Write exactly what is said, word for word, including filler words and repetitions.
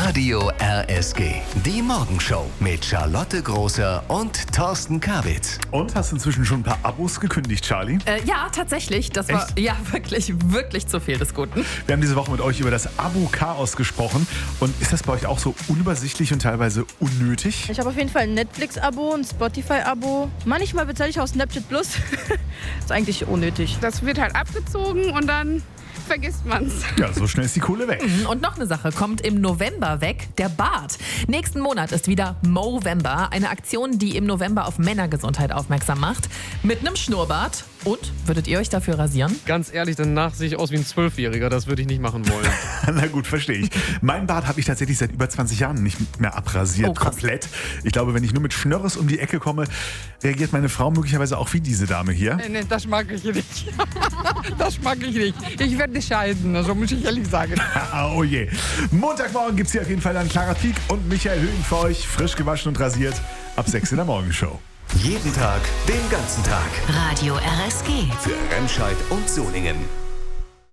Radio R S G. Die Morgenshow mit Charlotte Großer und Thorsten Kabitz. Und hast inzwischen schon ein paar Abos gekündigt, Charlie? Äh, ja, tatsächlich. Das war Echt? ja wirklich, wirklich zu viel des Guten. Wir haben diese Woche mit euch über das Abo-Chaos gesprochen. Und ist das bei euch auch so unübersichtlich und teilweise unnötig? Ich habe auf jeden Fall ein Netflix-Abo, ein Spotify-Abo. Manchmal bezahle ich auch Snapchat Plus. Ist eigentlich unnötig. Das wird halt abgezogen und dann vergisst man's. Ja, so schnell ist die Kohle weg. Und noch eine Sache kommt im November weg, der Bart. Nächsten Monat ist wieder Movember, eine Aktion, die im November auf Männergesundheit aufmerksam macht. Mit einem Schnurrbart. Und, würdet ihr euch dafür rasieren? Ganz ehrlich, danach sehe ich aus wie ein Zwölfjähriger. Das würde ich nicht machen wollen. Na gut, verstehe ich. Mein Bart habe ich tatsächlich seit über zwanzig Jahren nicht mehr abrasiert. Oh, krass. Komplett. Ich glaube, wenn ich nur mit Schnörres um die Ecke komme, reagiert meine Frau möglicherweise auch wie diese Dame hier. Nee, nee, das mag ich nicht. Das mag ich nicht. Ich werde scheiden, also muss ich ehrlich sagen. Ah, oh je. Montagmorgen gibt es hier auf jeden Fall dann Clara Pieck und Michael Höhing für euch. Frisch gewaschen und rasiert. Ab sechs in der Morgenshow. Jeden Tag, den ganzen Tag. Radio R S G. Für Remscheid und Solingen.